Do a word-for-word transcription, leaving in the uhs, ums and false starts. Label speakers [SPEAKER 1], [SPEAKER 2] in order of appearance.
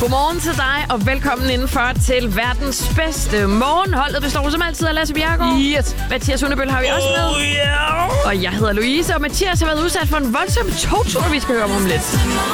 [SPEAKER 1] Godmorgen til dig, og velkommen indenfor til verdens bedste morgenholdet. Består som altid af Lasse Bjerregaard.
[SPEAKER 2] Yes.
[SPEAKER 1] Mathias Hundebøl har vi også med.
[SPEAKER 2] Oh, yeah.
[SPEAKER 1] Og jeg hedder Louise, og Mathias har været udsat for en voldsom togtur, vi skal høre om om lidt.